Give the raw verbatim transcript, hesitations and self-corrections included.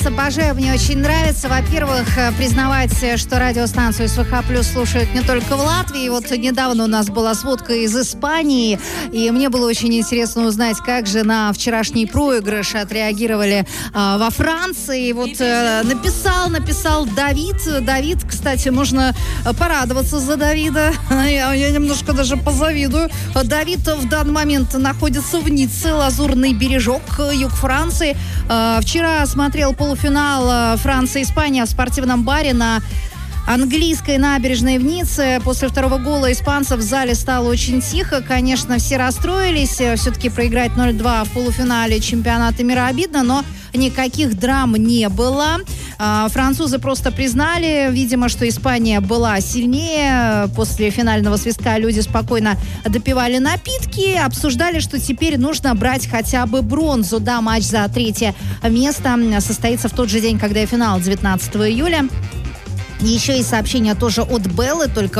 обожаю, мне очень нравится. Во-первых, признавать, что радиостанцию СВХ Плюс слушают не только в Латвии. Вот недавно у нас была сводка из Испании, и мне было очень интересно узнать, как же на вчерашний проигрыш отреагировали а, во Франции. Вот а, написал, написал Давид. Давид, кстати, можно порадоваться за Давида. Я, я немножко даже позавидую. Давид в данный момент находится в Ницце, Лазурный бережок, юг Франции. А, вчера смотрел полуфинал Франция-Испания в спортивном баре на английской набережной в Ницце. После второго гола испанцев в зале стало очень тихо. Конечно, все расстроились. Все-таки проиграть ноль два в полуфинале чемпионата мира обидно, но никаких драм не было. Французы просто признали, видимо, что Испания была сильнее. После финального свистка люди спокойно допивали напитки, обсуждали, что теперь нужно брать хотя бы бронзу. Да, матч за третье место состоится в тот же день, когда и финал, девятнадцатого июля. Еще и сообщение тоже от Беллы, только